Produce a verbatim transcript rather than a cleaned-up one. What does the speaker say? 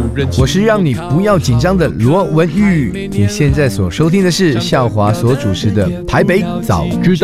我是让你不要紧张的罗文玉。你现在所收听的是笑华所主持的台北早知道。